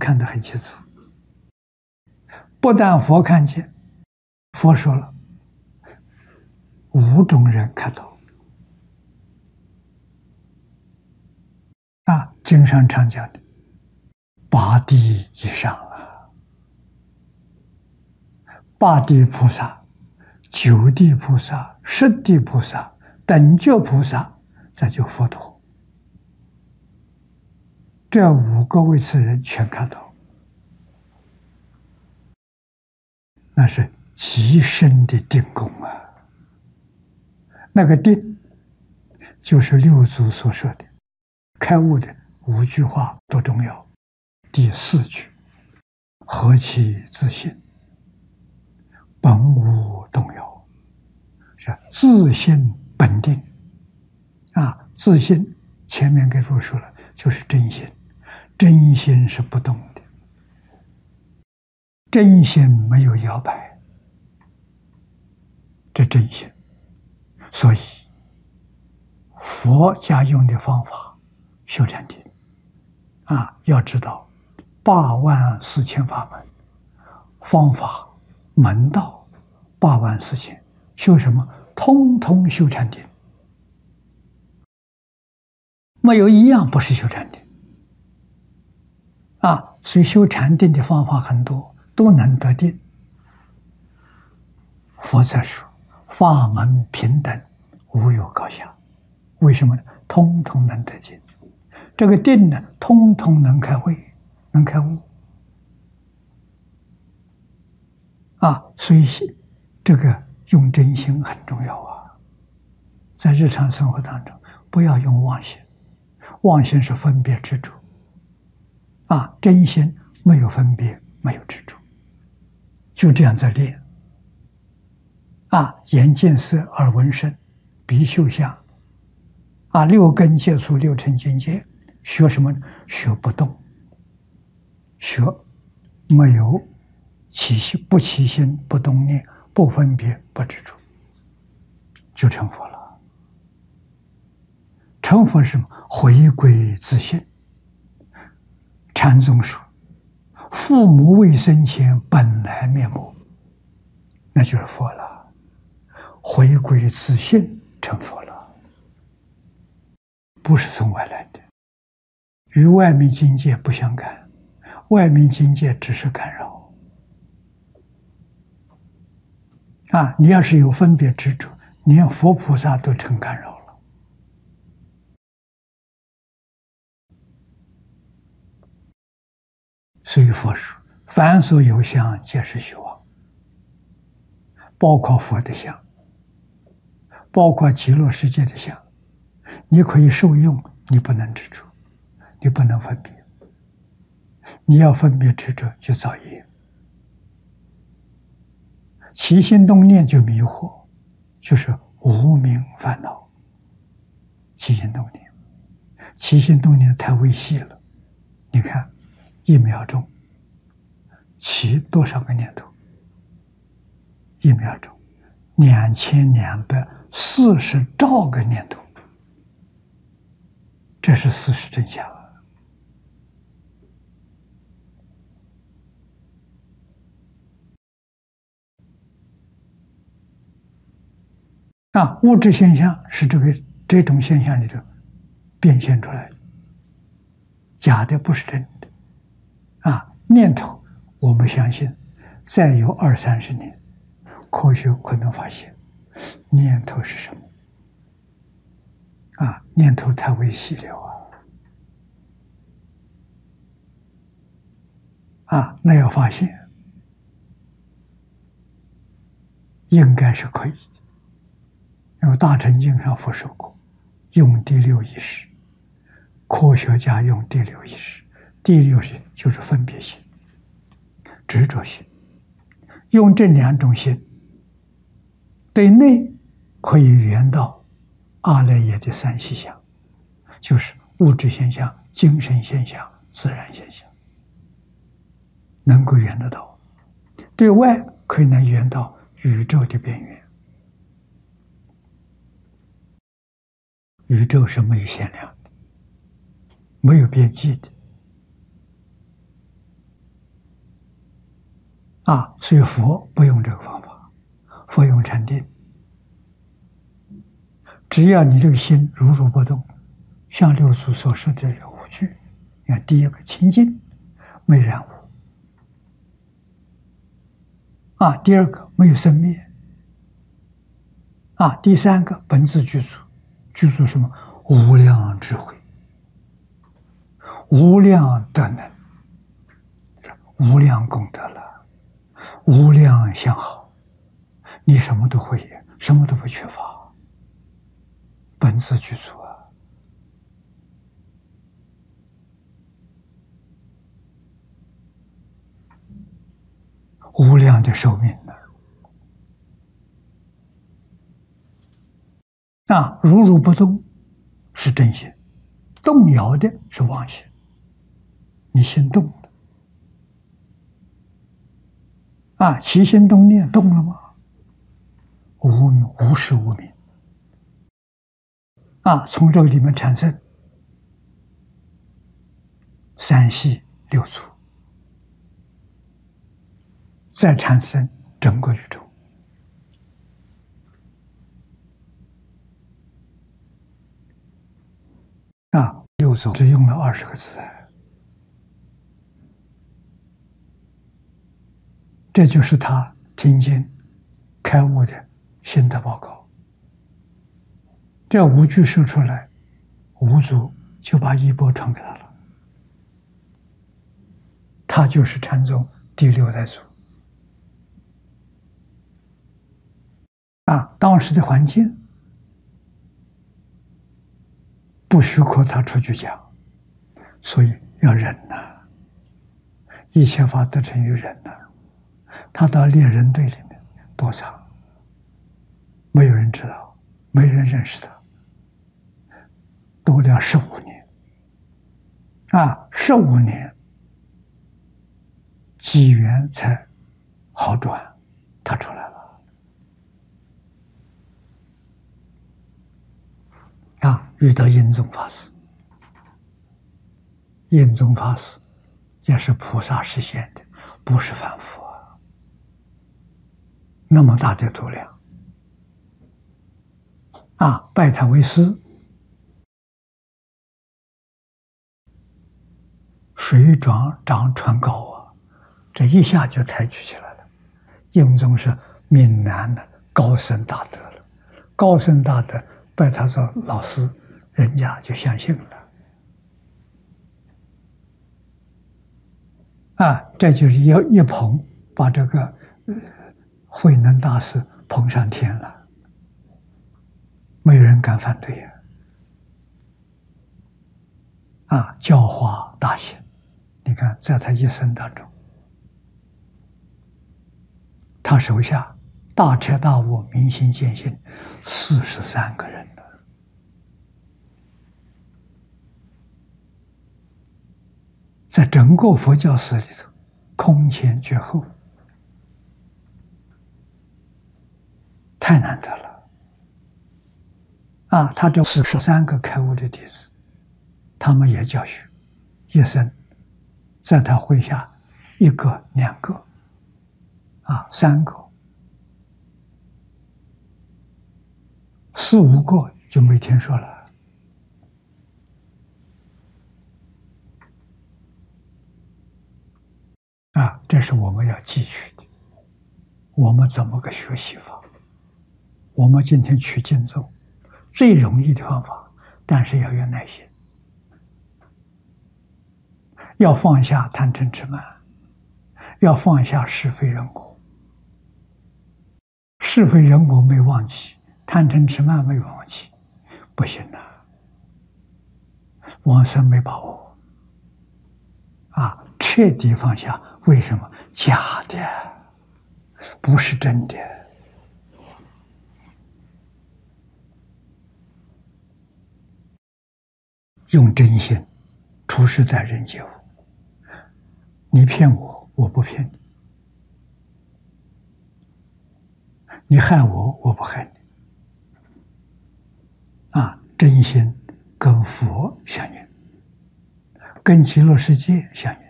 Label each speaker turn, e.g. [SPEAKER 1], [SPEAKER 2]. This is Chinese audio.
[SPEAKER 1] 看得很清楚。不但佛看见，佛说了5种人看到。经上常讲的8地以上啊，8地菩萨、9地菩萨、10地菩萨、等觉菩萨，再就佛陀，这5个位次人全看到，那是极深的定功啊！那个定，就是六祖所说的开悟的5句话多重要。第4句，何其自信，本无动摇，是自信本定自信前面给诸说了，就是真心，真心是不动的，真心没有摇摆，这真心。所以佛家用的方法修禅定要知道84000法门，方法门道84000，修什么？通通修禅定，没有一样不是修禅定所以修禅定的方法很多，都能得定。佛才说法门平等，无有高下。为什么呢？通通能得定。这个定呢，通通能开慧，能开悟所以这个用真心很重要在日常生活当中，不要用妄心，妄心是分别执着真心没有分别，没有执着，就这样在练眼见色，耳闻声，鼻嗅相6根接触6尘境界，学什么呢？学不动，学没有起心，不起心，不动念，不分别，不执着，就成佛了。成佛是什么？回归自性。禅宗说父母未生前本来面目，那就是佛了。回归自性成佛了，不是从外来的，与外面境界不相干，外面境界只是干扰你要是有分别执着，连佛菩萨都成干扰了。所以佛说凡所有相，皆是虚妄，包括佛的相，包括极乐世界的相，你可以受用，你不能执着，你不能分别，你要分别执着就造业，起心动念就迷惑，就是无明烦恼。起心动念，起心动念太微细了，你看1秒钟起多少个念头？1秒钟2240兆个念头，这是事实真相物质现象是这种现象里头变现出来的，假的不是真的念头我们相信再有20-30年，科学可能发现念头是什么念头太微细了那要发现应该是可以的。有大乘经上佛说过，用第6意识，科学家用第6意识，第6意识就是分别心、执着心，用这2种心，对内可以圆到阿赖耶的3细相，就是物质现象、精神现象、自然现象，能够圆得到；对外可以能圆到宇宙的边缘。宇宙是没有限量的，没有边际的所以佛不用这个方法，佛用禅定。只要你这个心如如不动，像六祖所说的这五句，你看，第一个清净，没染污；第二个没有生灭；第三个本自具足，具足什么？无量智慧，无量德能，无量功德了，无量相好，你什么都会，什么都不缺乏，本自具足啊！无量的寿命呢？如如不动是真心，动摇的是妄心。你心动了，起心动念动了吗？无始无明从这个里面产生三系六祖，再产生整个宇宙。六祖只用了20个字，这就是他听经开悟的心得报告。这5句说出来，五祖就把衣钵传给他了，他就是禅宗第6代祖。当时的环境不许可他出去讲，所以要忍一切法得成于忍他到猎人队里面躲藏，没有人知道，没人认识他，躲了15年，15年机缘才好转，他出来了。遇到印宗法师，印宗法师也是菩萨实现的，不是凡夫那么大的度量拜他为师，水涨船高这一下就抬举起来了。印宗是闽南的高僧大德了，高僧大德拜他做老师，人家就相信了这就是要一捧，把这个慧能大师捧上天了，没有人敢反对教化大行。你看，在他一生当中，他手下大彻大悟、明心见性43个人在整个佛教史里头空前绝后，太难得了他这43个开悟的弟子，他们也教学，一生在他麾下1个、2个3个、4、5个就没听说了这是我们要汲取的。我们怎么个学习法？我们今天取经宗最容易的方法，但是要有耐心，要放下贪嗔痴慢，要放下是非人我。是非人我没忘记，贪嗔痴慢没忘记，不行往生没把握彻底放下。为什么？假的，不是真的。用真心处事待人接物，你骗我，我不骗你；你害我，我不害你。真心跟佛相应，跟极乐世界相应。